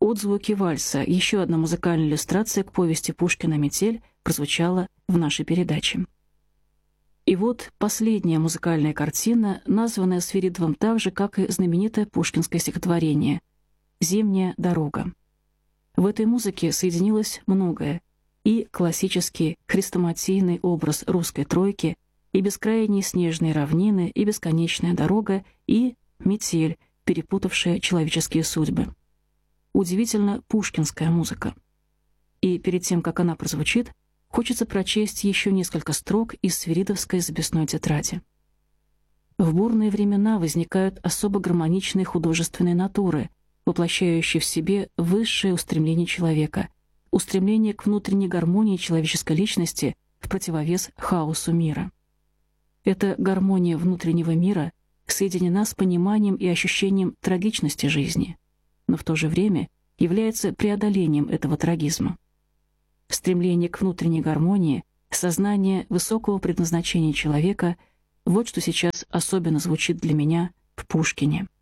Отзвуки вальса, еще одна музыкальная иллюстрация к повести Пушкина «Метель», прозвучала в нашей передаче. И вот последняя музыкальная картина, названная Свиридовым так же, как и знаменитое пушкинское стихотворение «Зимняя дорога». В этой музыке соединилось многое: и классический хрестоматийный образ русской тройки, и бескрайние снежные равнины, и бесконечная дорога, и метель, перепутавшая человеческие судьбы. Удивительно пушкинская музыка. И перед тем, как она прозвучит, хочется прочесть еще несколько строк из свиридовской записной тетради. В бурные времена возникают особо гармоничные художественные натуры, воплощающие в себе высшее устремление человека, устремление к внутренней гармонии человеческой личности в противовес хаосу мира. Эта гармония внутреннего мира соединена с пониманием и ощущением трагичности жизни, но в то же время является преодолением этого трагизма. Стремление к внутренней гармонии, сознание высокого предназначения человека — вот что сейчас особенно звучит для меня в Пушкине.